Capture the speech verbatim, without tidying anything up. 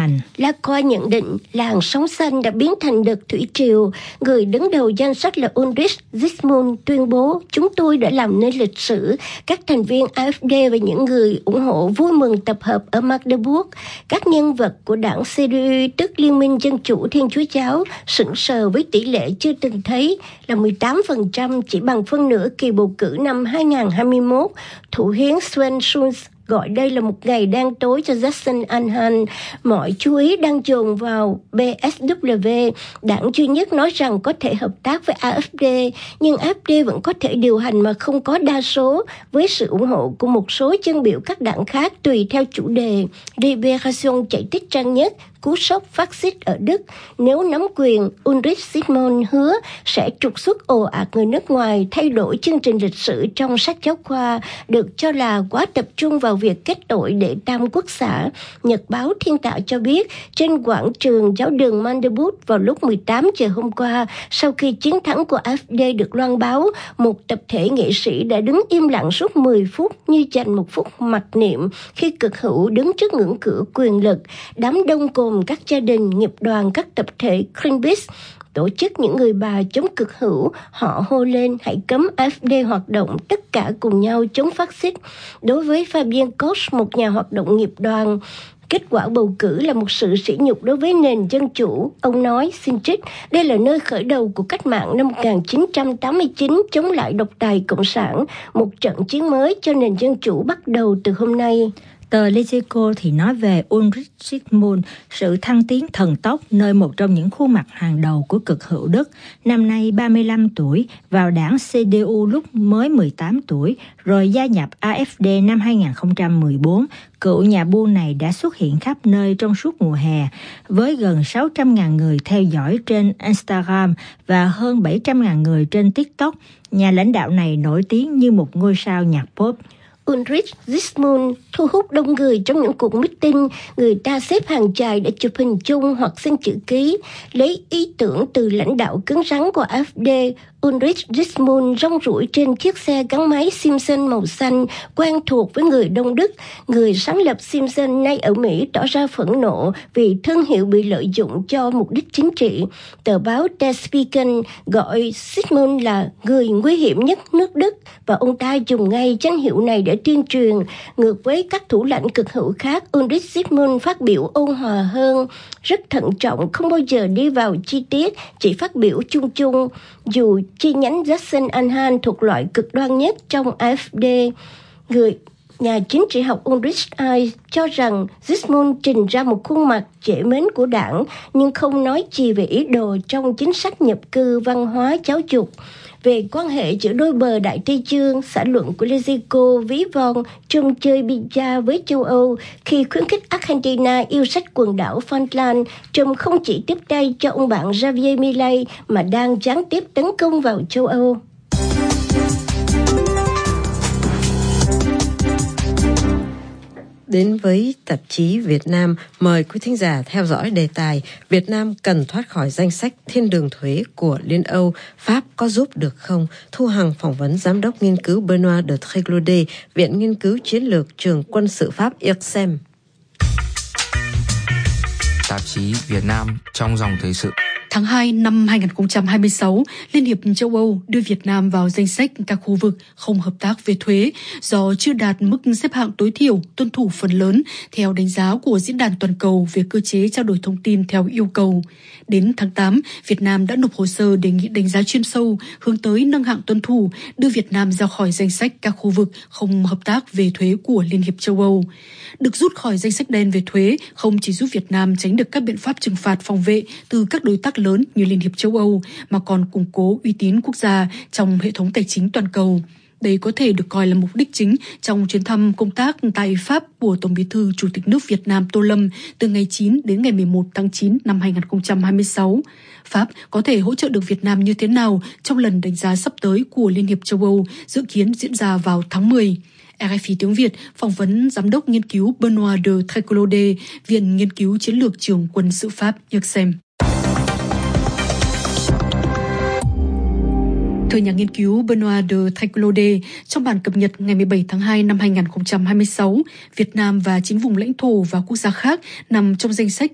Lacroix nhận định làn sóng xanh đã biến thành đợt thủy triều. Người đứng đầu danh sách là Ulrich Zysmunt tuyên bố: "Chúng tôi đã làm nên lịch sử." Các thành viên a ép đê và những người ủng hộ vui mừng tập hợp ở Magdeburg. Các nhân vật của đảng xê đê u, tức Liên minh Dân chủ Thiên Chúa Giáo, sững sờ với tỷ lệ chưa từng thấy là mười tám phần trăm, chỉ bằng phân nửa kỳ bầu cử năm hai không hai mốt. Thủ hiến Sven Schulz gọi đây là một ngày đen tối cho Sachsen-Anhalt. Mọi chú ý đang dồn vào bê ét vê, đảng duy nhất nói rằng có thể hợp tác với a ép đê, nhưng a ép đê vẫn có thể điều hành mà không có đa số, với sự ủng hộ của một số chân biểu các đảng khác tùy theo chủ đề. Liberation chạy tích trang nhất: cú sốc phát xít ở Đức. Nếu nắm quyền, Ulrich Zysmunt hứa sẽ trục xuất ồ ạt người nước ngoài, thay đổi chương trình lịch sử trong sách giáo khoa, được cho là quá tập trung vào việc kết tội đệ tam quốc xã. Nhật báo Thiên Tạo cho biết, trên quảng trường giáo đường Magdeburg vào lúc mười tám giờ hôm qua, sau khi chiến thắng của a ép đê được loan báo, một tập thể nghệ sĩ đã đứng im lặng suốt mười phút như dành một phút mặc niệm khi cực hữu đứng trước ngưỡng cửa quyền lực. Đám đông gồm các gia đình, nghiệp đoàn, các tập thể Greenpeace, tổ chức những người bà chống cực hữu. Họ hô lên: "Hãy cấm a ép đê hoạt động, tất cả cùng nhau chống phát xít." Đối với Fabien Koch, một nhà hoạt động nghiệp đoàn, kết quả bầu cử là một sự sỉ nhục đối với nền dân chủ. Ông nói, xin trích: "Đây là nơi khởi đầu của cách mạng năm một nghìn chín trăm tám mươi chín chống lại độc tài cộng sản. Một trận chiến mới cho nền dân chủ bắt đầu từ hôm nay." Tờ Lezico thì nói về Ulrich Zysmunt, sự thăng tiến thần tốc nơi một trong những khuôn mặt hàng đầu của cực hữu Đức, năm nay ba mươi lăm tuổi, vào đảng xê đê u lúc mới mười tám tuổi, rồi gia nhập a ép đê năm hai không một bốn. Cựu nhà buôn này đã xuất hiện khắp nơi trong suốt mùa hè, với gần sáu trăm nghìn người theo dõi trên Instagram và hơn bảy trăm nghìn người trên TikTok. Nhà lãnh đạo này nổi tiếng như một ngôi sao nhạc pop. Ulrich Zysmunt thu hút đông người trong những cuộc meeting. Người ta xếp hàng dài để chụp hình chung hoặc xin chữ ký. Lấy ý tưởng từ lãnh đạo cứng rắn của a ép đê, Ulrich Zysmunt rong ruổi trên chiếc xe gắn máy Simpson màu xanh, quen thuộc với người Đông Đức. Người sáng lập Simpson nay ở Mỹ tỏ ra phẫn nộ vì thương hiệu bị lợi dụng cho mục đích chính trị. Tờ báo Der Spiegel gọi Zysmunt là người nguy hiểm nhất nước Đức, và ông ta dùng ngay danh hiệu này để tuyên truyền. Ngược với các thủ lãnh cực hữu khác, Ulrich Zysmunt phát biểu ôn hòa hơn, rất thận trọng, không bao giờ đi vào chi tiết, chỉ phát biểu chung chung. Dù chi nhánh Sachsen-Anhalt thuộc loại cực đoan nhất trong a ép đê, người nhà chính trị học Ulrich Eich cho rằng Zysmunt trình ra một khuôn mặt dễ mến của đảng, nhưng không nói gì về ý đồ trong chính sách nhập cư, văn hóa, giáo dục. Về quan hệ giữa đôi bờ Đại Tây Dương, xã luận của Lezico ví von trông chơi bida với châu Âu khi khuyến khích Argentina yêu sách quần đảo Falkland, trông không chỉ tiếp tay cho ông bạn Javier Milei mà đang gián tiếp tấn công vào châu Âu. Đến với tạp chí Việt Nam, mời quý thính giả theo dõi đề tài Việt Nam cần thoát khỏi danh sách thiên đường thuế của Liên Âu, Pháp có giúp được không? Thu Hằng phỏng vấn Giám đốc nghiên cứu Benoît de Tréglaudet, Viện Nghiên cứu Chiến lược Trường Quân sự Pháp i rờ xê e em. Tạp chí Việt Nam trong dòng thời sự. Tháng hai năm hai không hai sáu, Liên hiệp châu Âu đưa Việt Nam vào danh sách các khu vực không hợp tác về thuế do chưa đạt mức xếp hạng tối thiểu tuân thủ phần lớn theo đánh giá của Diễn đàn Toàn cầu về cơ chế trao đổi thông tin theo yêu cầu. Đến tháng tám, Việt Nam đã nộp hồ sơ đề nghị đánh giá chuyên sâu hướng tới nâng hạng tuân thủ, đưa Việt Nam ra khỏi danh sách các khu vực không hợp tác về thuế của Liên hiệp châu Âu. Được rút khỏi danh sách đen về thuế không chỉ giúp Việt Nam tránh được các biện pháp trừng phạt phòng vệ từ các đối tác lớn như Liên hiệp châu Âu, mà còn củng cố uy tín quốc gia trong hệ thống tài chính toàn cầu. Đây có thể được coi là mục đích chính trong chuyến thăm công tác tại Pháp của Tổng Bí thư Chủ tịch nước Việt Nam Tô Lâm từ ngày chín đến ngày mười một tháng chín năm hai không hai sáu. Pháp có thể hỗ trợ được Việt Nam như thế nào trong lần đánh giá sắp tới của Liên hiệp châu Âu dự kiến diễn ra vào tháng mười. rờ ép i tiếng Việt phỏng vấn Giám đốc nghiên cứu Benoît de Tréglaudet, Viện Nghiên cứu Chiến lược Trường Quân sự Pháp i rờ xê e em. Theo nhà nghiên cứu Benoît de Tréglaudet, trong bản cập nhật ngày mười bảy tháng hai năm hai không hai sáu, Việt Nam và chín vùng lãnh thổ và quốc gia khác nằm trong danh sách